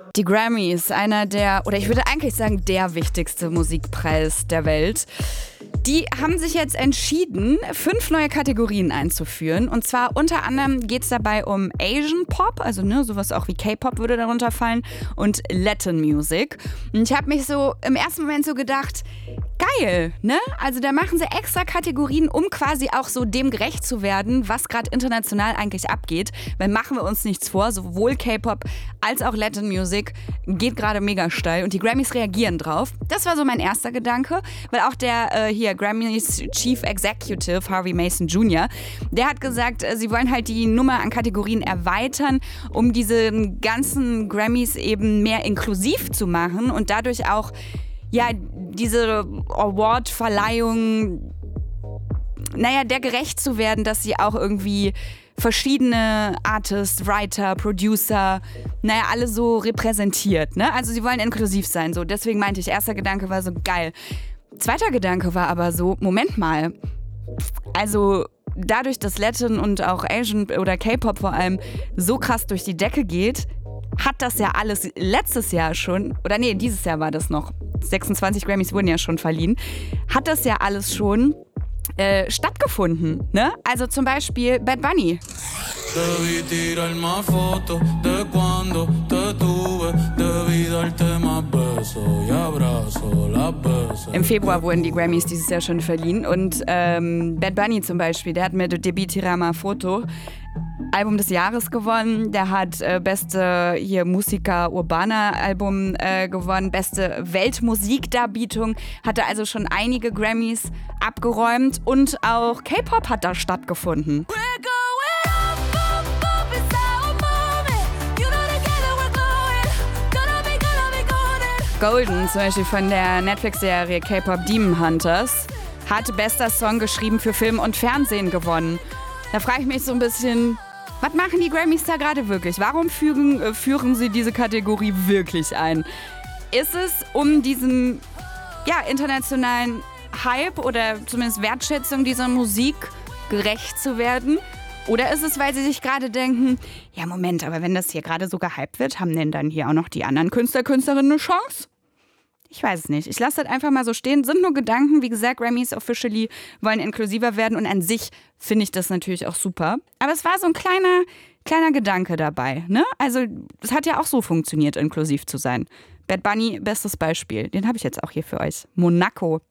Die Grammys, einer der, oder ich würde eigentlich sagen, der wichtigste Musikpreis der Welt. Die haben sich jetzt entschieden, 5 neue Kategorien einzuführen. Und zwar unter anderem geht es dabei um Asian Pop, also sowas auch wie K-Pop würde darunter fallen, und Latin Music. Und ich habe mich so im ersten Moment so gedacht, geil, ne? Also da machen sie extra Kategorien, um quasi auch so dem gerecht zu werden, was gerade international eigentlich abgeht. Weil machen wir uns nichts vor, sowohl K-Pop als auch Latin Music geht gerade mega steil und die Grammys reagieren drauf. Das war so mein erster Gedanke, weil auch der Grammys Chief Executive Harvey Mason Jr., der hat gesagt, sie wollen halt die Nummer an Kategorien erweitern, um diese ganzen Grammys eben mehr inklusiv zu machen und dadurch auch diese Award-Verleihung, der gerecht zu werden, dass sie auch irgendwie verschiedene Artists, Writer, Producer, alle so repräsentiert, ne? Also sie wollen inklusiv sein, so. Deswegen meinte ich, erster Gedanke war so geil. Zweiter Gedanke war aber so, Moment mal, also dadurch, dass Latin und auch Asian oder K-Pop vor allem so krass durch die Decke geht, hat das ja alles letztes Jahr schon, oder dieses Jahr war das noch, 26 Grammys wurden ja schon verliehen, hat das ja alles schon stattgefunden, ne? Also zum Beispiel Bad Bunny. Im Februar wurden die Grammys dieses Jahr schon verliehen und Bad Bunny zum Beispiel, der hat mit Debí Tirarme Foto Album des Jahres gewonnen, der hat beste Música Urbana Album gewonnen, beste Weltmusikdarbietung, hatte also schon einige Grammys abgeräumt und auch K-Pop hat da stattgefunden. Golden, zum Beispiel von der Netflix-Serie K-Pop Demon Hunters, hat bester Song geschrieben für Film und Fernsehen gewonnen. Da frage ich mich so ein bisschen, was machen die Grammys da gerade wirklich? Warum führen sie diese Kategorie wirklich ein? Ist es, um diesem internationalen Hype oder zumindest Wertschätzung dieser Musik gerecht zu werden? Oder ist es, weil sie sich gerade denken, ja Moment, aber wenn das hier gerade so gehypt wird, haben denn dann hier auch noch die anderen Künstlerinnen eine Chance? Ich weiß es nicht. Ich lasse das einfach mal so stehen. Sind nur Gedanken. Wie gesagt, Grammys officially wollen inklusiver werden und an sich finde ich das natürlich auch super. Aber es war so ein kleiner Gedanke dabei, ne? Also es hat ja auch so funktioniert, inklusiv zu sein. Bad Bunny, bestes Beispiel. Den habe ich jetzt auch hier für euch. Monaco.